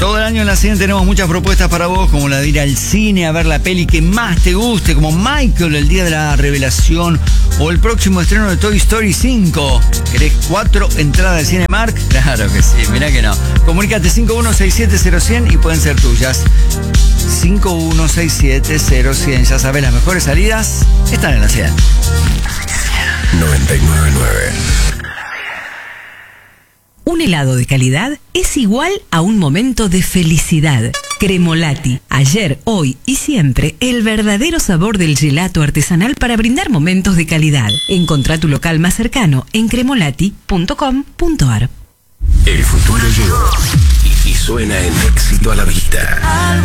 Todo el año en la cine tenemos muchas propuestas para vos, como la de ir al cine a ver la peli que más te guste, como Michael, el día de la revelación, o el próximo estreno de Toy Story 5. ¿Querés 4 entradas de Cinemark? Claro que sí, mirá que no. Comunícate 51670100 y pueden ser tuyas. 51670100. Ya sabés, las mejores salidas están en la 100. 999. Un helado de calidad es igual a un momento de felicidad. Cremolati. Ayer, hoy y siempre, el verdadero sabor del gelato artesanal para brindar momentos de calidad. Encontrá tu local más cercano en cremolati.com.ar. El futuro llegó y suena en Éxito a la Vista.